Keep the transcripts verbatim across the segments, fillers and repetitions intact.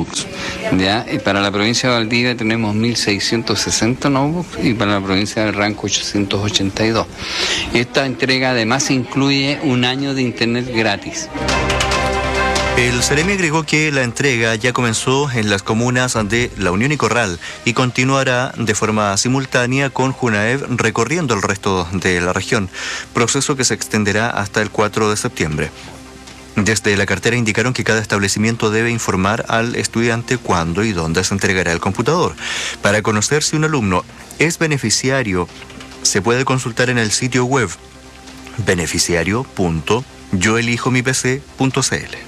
notebooks, ¿ya? Y para la provincia de Valdivia tenemos mil seiscientos sesenta notebooks y para la provincia del Ranco ochocientos ochenta y dos. Esta entrega además incluye un año de internet gratis. El Ceremi agregó que la entrega ya comenzó en las comunas de La Unión y Corral y continuará de forma simultánea con Junaev recorriendo el resto de la región, proceso que se extenderá hasta el cuatro de septiembre. Desde la cartera indicaron que cada establecimiento debe informar al estudiante cuándo y dónde se entregará el computador. Para conocer si un alumno es beneficiario, se puede consultar en el sitio web beneficiario punto yo elijo mi p c punto c l.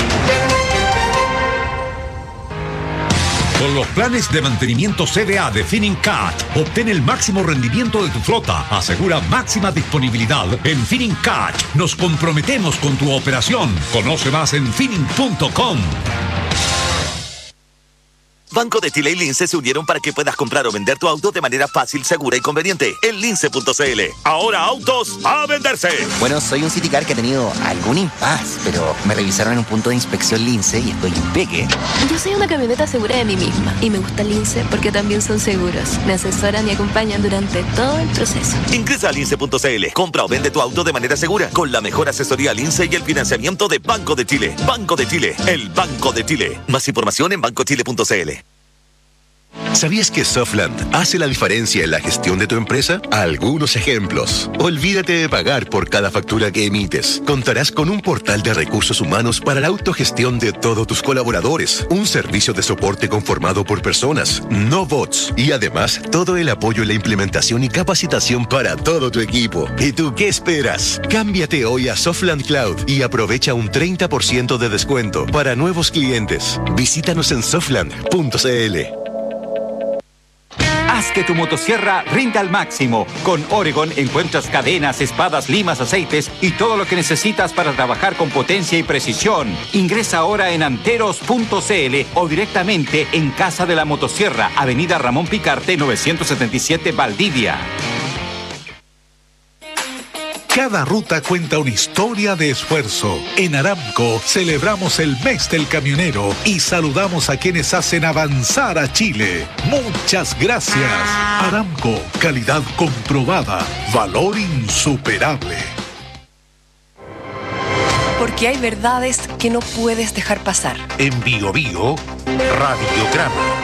Con los planes de mantenimiento C D A de Finincat, obtén el máximo rendimiento de tu flota. Asegura máxima disponibilidad. En Finincat nos comprometemos con tu operación. Conoce más en finin punto com. Banco de Chile y Lince se unieron para que puedas comprar o vender tu auto de manera fácil, segura y conveniente. En lince punto c l. Ahora autos a venderse. Bueno, soy un Citicar que ha tenido algún impas, pero me revisaron en un punto de inspección Lince y estoy impeque. Yo soy una camioneta segura de mí misma y me gusta Lince porque también son seguros. Me asesoran y acompañan durante todo el proceso. Ingresa a lince punto c l. Compra o vende tu auto de manera segura con la mejor asesoría Lince y el financiamiento de Banco de Chile. Banco de Chile, el Banco de Chile. Más información en banco chile punto c l. ¿Sabías que Softland hace la diferencia en la gestión de tu empresa? Algunos ejemplos. Olvídate de pagar por cada factura que emites. Contarás con un portal de recursos humanos para la autogestión de todos tus colaboradores. Un servicio de soporte conformado por personas, no bots. Y además, todo el apoyo en la implementación y capacitación para todo tu equipo. ¿Y tú qué esperas? Cámbiate hoy a Softland Cloud y aprovecha un treinta por ciento de descuento para nuevos clientes. Visítanos en softland punto c l. Haz que tu motosierra rinda al máximo. Con Oregon encuentras cadenas, espadas, limas, aceites y todo lo que necesitas para trabajar con potencia y precisión. Ingresa ahora en anteros punto c l o directamente en Casa de la Motosierra, Avenida Ramón Picarte, novecientos setenta y siete, Valdivia. Cada ruta cuenta una historia de esfuerzo. En Aramco celebramos el mes del camionero y saludamos a quienes hacen avanzar a Chile. Muchas gracias. Aramco, calidad comprobada, valor insuperable. Porque hay verdades que no puedes dejar pasar. En Bio Bio, Radiograma.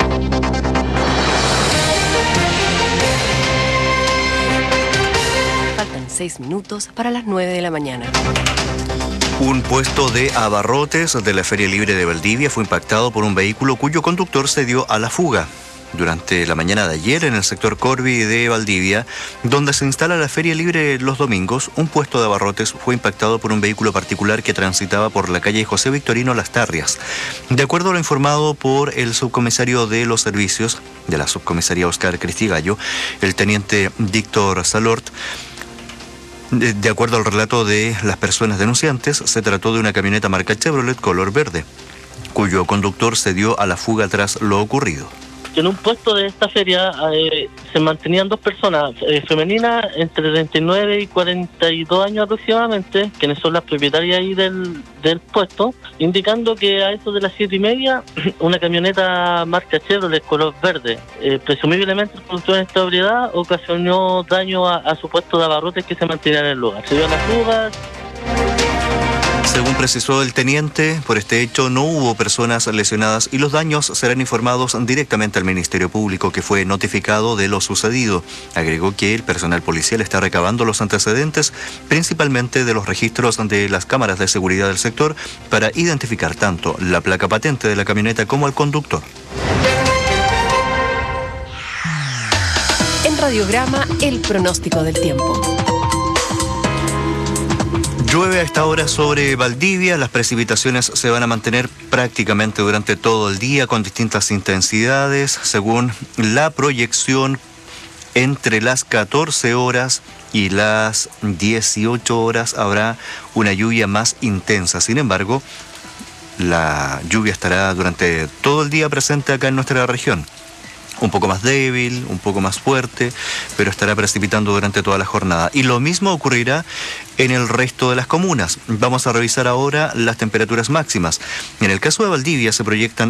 Seis minutos para las nueve de la mañana. Un puesto de abarrotes de la Feria Libre de Valdivia fue impactado por un vehículo cuyo conductor se dio a la fuga. Durante la mañana de ayer, en el sector Corvi de Valdivia, donde se instala la Feria Libre los domingos, un puesto de abarrotes fue impactado por un vehículo particular que transitaba por la calle José Victorino Las Tarrias. De acuerdo a lo informado por el subcomisario de los servicios de la subcomisaría Oscar Cristigallo, el teniente Víctor Salort, De, de acuerdo al relato de las personas denunciantes, se trató de una camioneta marca Chevrolet color verde, cuyo conductor se dio a la fuga tras lo ocurrido. En un puesto de esta feria eh, se mantenían dos personas eh, femeninas entre treinta y nueve y cuarenta y dos años aproximadamente, quienes son las propietarias ahí del, del puesto, indicando que a eso de las siete y media una camioneta marca Chevrolet color verde, eh, presumiblemente el conductor en esta ebriedad ocasionó daño a, a su puesto de abarrotes que se mantenía en el lugar. Se dio a las fugas. Según precisó el teniente, por este hecho no hubo personas lesionadas y los daños serán informados directamente al Ministerio Público, que fue notificado de lo sucedido. Agregó que el personal policial está recabando los antecedentes, principalmente de los registros de las cámaras de seguridad del sector, para identificar tanto la placa patente de la camioneta como al conductor. En Radiograma, el pronóstico del tiempo. Llueve a esta hora sobre Valdivia, las precipitaciones se van a mantener prácticamente durante todo el día con distintas intensidades. Según la proyección, entre las catorce horas y las dieciocho horas habrá una lluvia más intensa. Sin embargo, la lluvia estará durante todo el día presente acá en nuestra región. Un poco más débil, un poco más fuerte, pero estará precipitando durante toda la jornada. Y lo mismo ocurrirá en el resto de las comunas. Vamos a revisar ahora las temperaturas máximas. En el caso de Valdivia se proyectan